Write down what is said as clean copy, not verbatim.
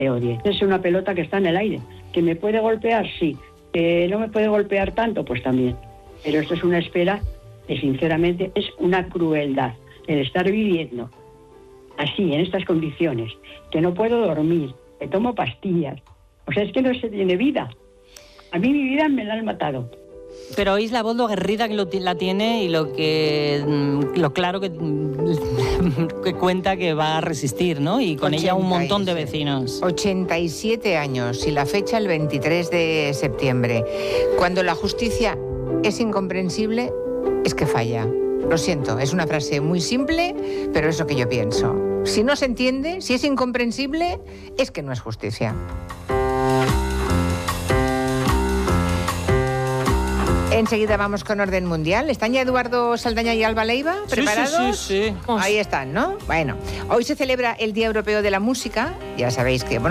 te odie. Es una pelota que está en el aire. ¿Que me puede golpear? Sí. ¿Que no me puede golpear tanto? Pues también. Pero esto es una espera que sinceramente es una crueldad. El estar viviendo así, en estas condiciones, que no puedo dormir, que tomo pastillas. O sea, es que no se tiene vida. A mí mi vida me la han matado. Pero oís la voz lo aguerrida que la tiene y lo claro que cuenta que va a resistir, ¿no? Y con ella un montón de vecinos. 87 años y la fecha el 23 de septiembre. Cuando la justicia es incomprensible, es que falla. Lo siento, es una frase muy simple, pero es lo que yo pienso. Si no se entiende, si es incomprensible, es que no es justicia. Enseguida vamos con Orden Mundial. ¿Están ya Eduardo Saldaña y Alba Leiva preparados? Sí. Ahí están, ¿no? Bueno, hoy se celebra el Día Europeo de la Música. Ya sabéis que...